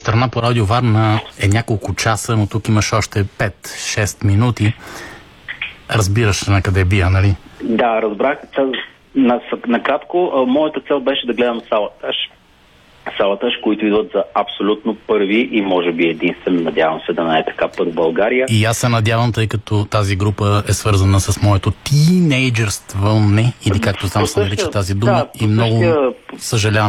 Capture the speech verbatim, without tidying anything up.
страна по Радио Варна е няколко часа, но тук имаш още пет-шест минути. Разбираш на къде бия, нали? Да, разбрах. Накратко, моята цел беше да гледам Салатаж. Салатаж, които идват за абсолютно първи и може би единствен, надявам се да не е така, път в България. И аз се надявам, тъй като тази група е свързана с моето тинейджърство, не, или както там се нарича тази дума, да, и много същия... съжалявам,